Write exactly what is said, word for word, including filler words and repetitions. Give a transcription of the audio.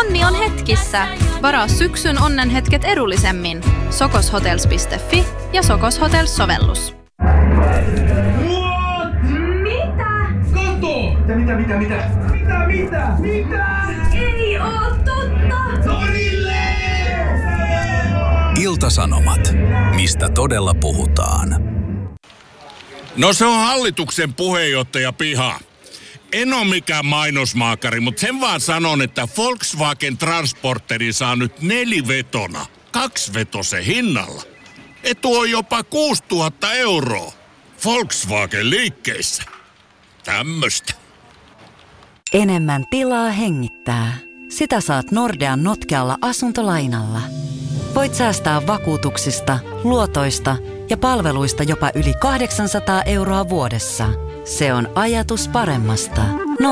Onni on hetkissä. Varaa syksyn onnenhetket edullisemmin. sokoshotels piste fi ja Sokos Hotels-sovellus. What? Mitä? Kato! Mitä, mitä, mitä, mitä? Mitä, mitä? Mitä? Ei oo totta! Torille! Ilta-Sanomat. Mistä todella puhutaan? No se on hallituksen puheenjohtaja Piha. En ole mikään mainosmaakari, mutta sen vaan sanon, että Volkswagen Transporteri saa nyt nelivetona, kaksivetosen hinnalla. Etu on jopa kuusituhatta euroa. Volkswagen liikkeissä. Tämmöstä. Enemmän tilaa hengittää. Sitä saat Nordean notkealla asuntolainalla. Voit säästää vakuutuksista, luotoista ja palveluista jopa yli kahdeksansataa euroa vuodessa. Se on ajatus paremmasta.